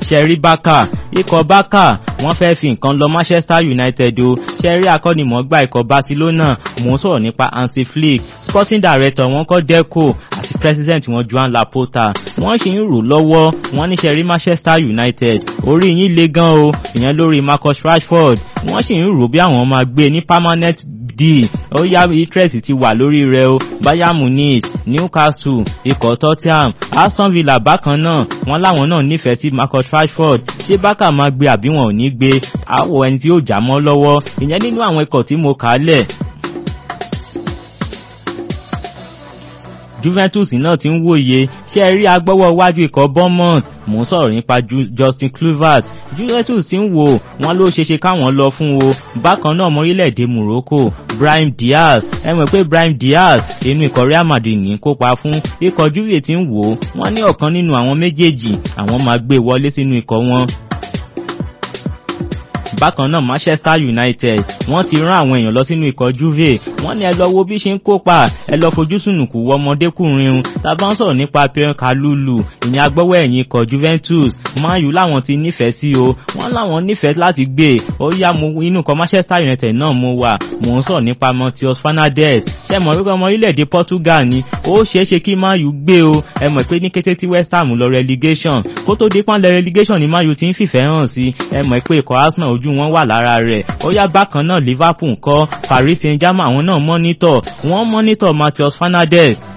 ṣẹ́rí Barca ikọ̀ Barca wọ́n fẹ́ fi nǹkan lọ Manchester United o ṣẹ́rí akọ́nimọ̀ọ́gbá ikọ̀ Barcelona mò ń sọ̀rọ̀ nípa Hansi Flick sporting director wọn kọ́ Deco àti president wọn Joan Laporta wọ́n ṣì ń rò lọ́wọ́ wọ́n ní ṣẹ́rí Manchester United orí yín le gan o ìyẹn lórí Marcus Rashford wọ́n ṣì ń rò bí àwọn máa gbé ní permanent deal ó yá interest ti wà lórí rẹ̀ o Bayern Munich Newcastle ikọ̀ Tottenham Aston Villa bákan náà wọ́n láwọn náà nífẹ̀ẹ́ sí Marcus Rashford ṣé Barca máa gbé àbí wọn ò ní gbé àwọ̀ ẹni tí yóò já mọ́ lọ́wọ́ ìyẹn nínú àwọn ikọ̀ tí mo kà á lẹ̀. Juventus náà ti ń wòye ṣé ẹ rí agbọ́wọ́ iwájú ikọ̀ Bournemouth mò ń sọ̀rọ̀ nípa Justin Kluivert Juventus ti ń wò wọ́n ló ṣeéṣe káwọn lọ fún o bákan náà ọmọ orílẹ̀-èdè Morocco Brahim Diaz ẹ mọ̀ pé Brahim Diaz inú ikọ̀ Real Madrid ní kópa fún ikọ̀ Juve ti ń wò wọ́n ní ọ̀kan nínú àwọn méjèèjì àwọn máa gbé wọlé sínú ikọ̀ wọn. Bákan náà Manchester United wọ́n ti rán àwọn èèyàn lọ sínú ikọ̀ Juve wọ́n ní ẹ lọ wo bí ṣe ń kópa ẹ lọ fojú sùnùkù wọ ọmọdékùnrin tá bá ń sọ̀rọ̀ nípa Pierre Kalulu ìyẹn agbọ́wọ́ ẹ̀yìn ikọ̀ Juventus Man U láwọn ti nífẹ̀ẹ́ sí o wọ́n láwọn nífẹ̀ẹ́ láti gbé ó yá mo inú ikọ̀ Manchester United náà mo wà mò ń sọ̀rọ̀ nípa Matheus Fernandes ẹ mọ̀ wípé ọmọ orílẹ̀-èdè Portugal ni ó ṣeéṣe kí Man U gbé o ẹ mọ̀ pé ní kété tí West Ham lọ relegation kó tó dé pọ́nlẹ̀ relegation ni Man U ti ń fìfẹ́ hàn sí ẹ mọ̀ pé ikọ̀ Arsenal ojú wọn wà lára rẹ̀ ó yá bákan náà Liverpool ńkọ́ Paris Saint-Germain àwọn náà mọ́nítọ̀ Matheus Fernandes